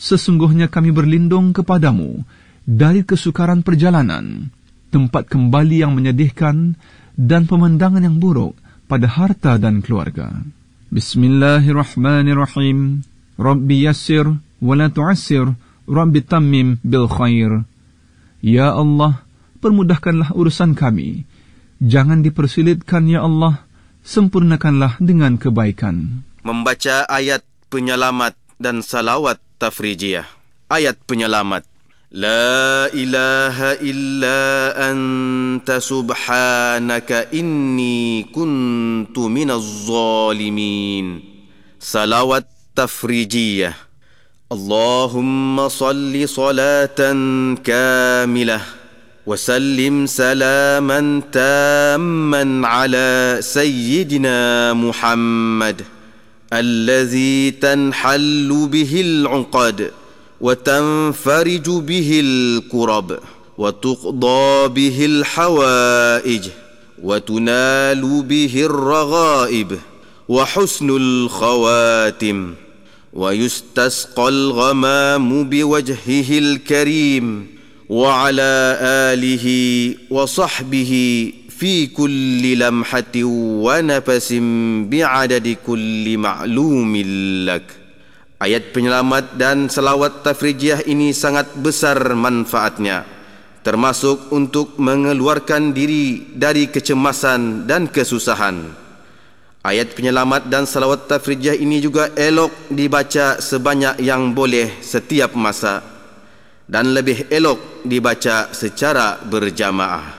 Sesungguhnya kami berlindung kepadamu dari kesukaran perjalanan, tempat kembali yang menyedihkan, dan pemandangan yang buruk pada harta dan keluarga. Bismillahirrahmanirrahim. Rabbi yassir wa la tu'assir, Rabbi tammim bil khair. Ya Allah, permudahkanlah urusan kami. Jangan dipersulitkan, ya Allah. Sempurnakanlah dengan kebaikan. Membaca ayat penyelamat dan salawat tafrijiyah. Ayat penyelamat. La ilaha illa anta subhanaka inni kuntu minaz zalimin. Salawat tafrijiyah. Allahumma salli salatan kamilah wa sallim salaman tamman ala sayyidina Muhammad alladhi tanhallu bihil uqad wa tanfariju bihil kurab wa tuqda bihil hawaij wa tunalu bihil raghaib wa husnul khawatim wa yustasqal ghamamu biwajhihil karim wa ala alihi wa sahbihi fi kulli lamhatin wa nafasin bi'adadi kulli ma'lumin lak. Ayat penyelamat dan salawat tafrijiyah ini sangat besar manfaatnya, termasuk untuk mengeluarkan diri dari kecemasan dan kesusahan. Ayat penyelamat dan salawat tafrijiyah ini juga elok dibaca sebanyak yang boleh setiap masa, dan lebih elok dibaca secara berjamaah.